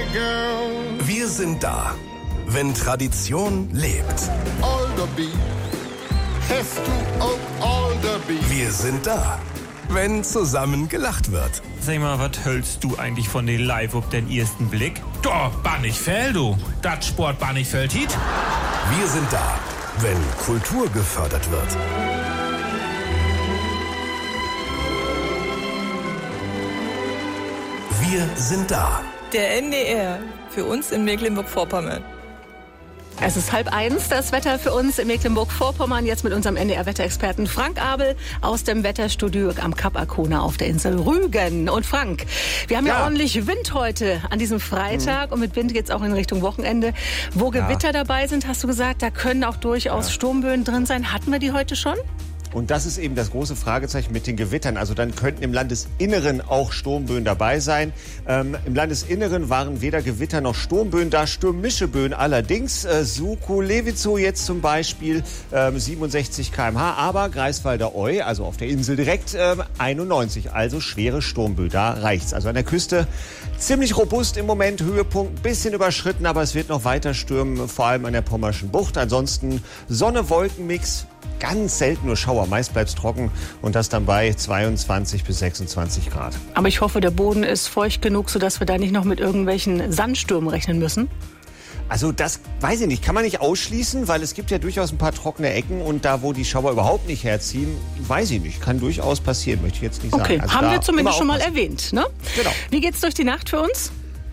girl. Wir sind da, wenn Tradition lebt. Alderby has to own Alderby. Wir sind da, wenn zusammen gelacht wird. Sag mal, was hältst du eigentlich von den Live auf den ersten Blick? Doch, Bannichfeld, du. Das Sport Bannichfeld hit. Wir sind da, wenn Kultur gefördert wird. Wir sind da. Der NDR, für uns in Mecklenburg-Vorpommern. Es ist 12:30, das Wetter für uns in Mecklenburg-Vorpommern. Jetzt mit unserem NDR-Wetterexperten Frank Abel aus dem Wetterstudio am Kap Arkona auf der Insel Rügen. Und Frank, wir haben ja ordentlich Wind heute an diesem Freitag. Und mit Wind geht's auch in Richtung Wochenende. Wo Gewitter dabei sind, hast du gesagt, da können auch durchaus Sturmböen drin sein. Hatten wir die heute schon? Und das ist eben das große Fragezeichen mit den Gewittern. Also dann könnten im Landesinneren auch Sturmböen dabei sein. Im Landesinneren waren weder Gewitter noch Sturmböen da, stürmische Böen allerdings. Suco-Levizo jetzt zum Beispiel 67 km/h, aber Greifswalder Eu, also auf der Insel direkt 91, also schwere Sturmböe. Da reicht's. Also an der Küste ziemlich robust im Moment, Höhepunkt ein bisschen überschritten, aber es wird noch weiter stürmen, vor allem an der Pommerschen Bucht. Ansonsten Sonne-Wolken-Mix. Ganz selten nur Schauer, meist bleibt's trocken und das dann bei 22 bis 26 Grad. Aber ich hoffe, der Boden ist feucht genug, sodass wir da nicht noch mit irgendwelchen Sandstürmen rechnen müssen. Also das weiß ich nicht, kann man nicht ausschließen, weil es gibt ja durchaus ein paar trockene Ecken und da, wo die Schauer überhaupt nicht herziehen, weiß ich nicht, kann durchaus passieren, möchte ich jetzt nicht sagen. Okay, also haben wir zumindest schon mal erwähnt, ne? Genau. Wie geht's durch die Nacht für uns?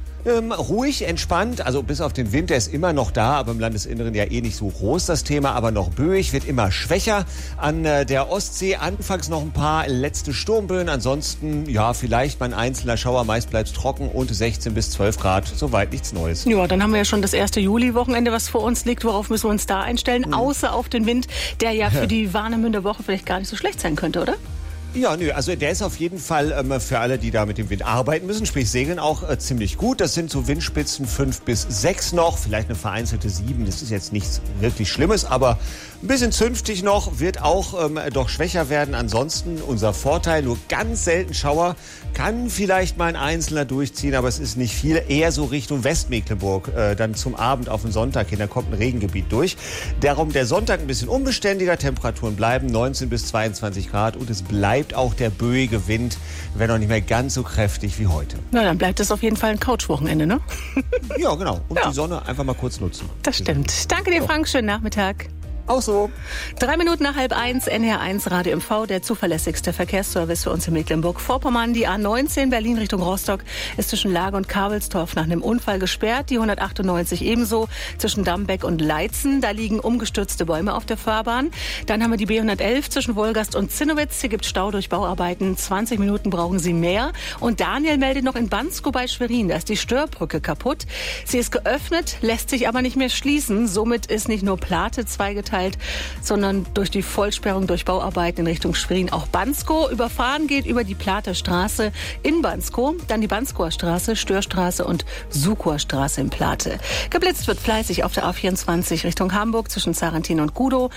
Ruhig, entspannt, also bis auf den Wind, der ist immer noch da, aber im Landesinneren ja eh nicht so groß das Thema, aber noch böig, wird immer schwächer. An der Ostsee anfangs noch ein paar letzte Sturmböen, ansonsten ja vielleicht mal ein einzelner Schauer, meist bleibt's trocken und 16 bis 12 Grad, soweit nichts Neues. Ja, dann haben wir ja schon das erste Juli-Wochenende, was vor uns liegt. Worauf müssen wir uns da einstellen? Außer auf den Wind, der ja für die Warnemünder Woche vielleicht gar nicht so schlecht sein könnte, oder? Ja, also der ist auf jeden Fall für alle, die da mit dem Wind arbeiten müssen, sprich segeln, auch ziemlich gut. Das sind so Windspitzen 5 bis 6 noch, vielleicht eine vereinzelte 7. Das ist jetzt nichts wirklich Schlimmes, aber ein bisschen zünftig noch, wird auch doch schwächer werden. Ansonsten unser Vorteil, nur ganz selten Schauer, kann vielleicht mal ein Einzelner durchziehen, aber es ist nicht viel. Eher so Richtung Westmecklenburg, dann zum Abend auf den Sonntag hin, da kommt ein Regengebiet durch. Darum der Sonntag ein bisschen unbeständiger, Temperaturen bleiben 19 bis 22 Grad und es bleibt auch der böige Wind, wenn auch nicht mehr ganz so kräftig wie heute. Na, dann bleibt es auf jeden Fall ein Couchwochenende, ne? Ja, genau. Und die Sonne einfach mal kurz nutzen. Das stimmt. Danke dir, Frank. Schönen Nachmittag. Auch so. 3 Minuten nach 12:30, NR1 Radio MV, der zuverlässigste Verkehrsservice für uns in Mecklenburg-Vorpommern. Die A19 Berlin Richtung Rostock ist zwischen Lage und Kabelstorf nach einem Unfall gesperrt. Die 198 ebenso zwischen Dambeck und Leitzen. Da liegen umgestürzte Bäume auf der Fahrbahn. Dann haben wir die B111 zwischen Wolgast und Zinnowitz. Hier gibt Stau durch Bauarbeiten. 20 Minuten brauchen Sie mehr. Und Daniel meldet noch in Bansko bei Schwerin. Da ist die Störbrücke kaputt. Sie ist geöffnet, lässt sich aber nicht mehr schließen. Somit ist nicht nur Plate zweigeteilt, sondern durch die Vollsperrung durch Bauarbeiten in Richtung Schwerin auch Bansko. Überfahren geht über die Plater Straße in Bansko, dann die Banskoer Straße, Störstraße und Sukoer Straße in Plate. Geblitzt wird fleißig auf der A24 Richtung Hamburg zwischen Sarrentin und Gudow,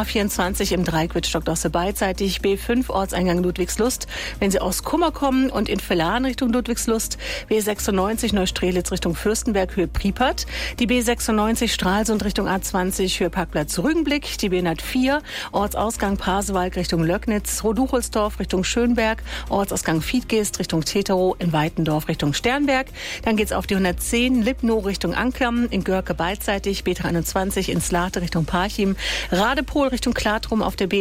A24 im Dreieck Wittstock-Dosse beidseitig, B5 Ortseingang Ludwigslust, wenn Sie aus Kummer kommen und in Villaren Richtung Ludwigslust, B96 Neustrelitz Richtung Fürstenberg Höhe Priepert, die B96 Stralsund Richtung A20 Höhe Parkplatz Rügenblick, die B104, Ortsausgang Pasewalk Richtung Löcknitz, Roduchelsdorf Richtung Schönberg, Ortsausgang Fiedgeest Richtung Teterow, in Weitendorf Richtung Sternberg. Dann geht's auf die 110 Lipnow Richtung Anklam, in Görke beidseitig, B321 in Slate Richtung Parchim, Radepohl Richtung Klatrum auf der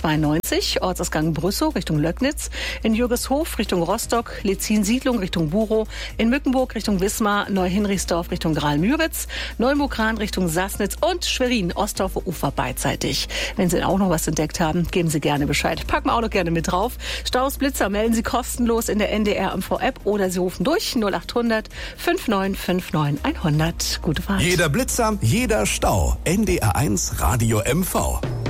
B392, Ortsausgang Brüssow Richtung Löcknitz, in Jürgeshof Richtung Rostock, Lezin-Siedlung Richtung Burow, in Mückenburg Richtung Wismar, Neuhinrichsdorf Richtung Graal-Müritz, Neumokran Richtung Sassnitz und Schwerin, Ostdorfer Ufer beidseitig. Wenn Sie auch noch was entdeckt haben, geben Sie gerne Bescheid. Packen wir auch noch gerne mit drauf. Staus, Blitzer melden Sie kostenlos in der NDR MV-App oder Sie rufen durch 0800 5959 100. Gute Fahrt. Jeder Blitzer, jeder Stau. NDR1 Radio MV.